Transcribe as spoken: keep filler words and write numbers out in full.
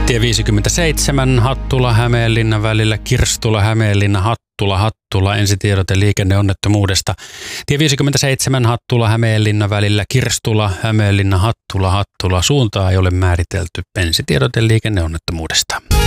Tie viisikymmentäseitsemän Hattula-Hämeenlinna välillä Kirstula-Hämeenlinna Hattula Hattula ensitiedote liikenneonnettomuudesta. Tie viisikymmentäseitsemän Hattula-Hämeenlinna välillä Kirstula-Hämeenlinna Hattula Hattula suuntaa ei ole määritelty ensitiedote liikenneonnettomuudesta.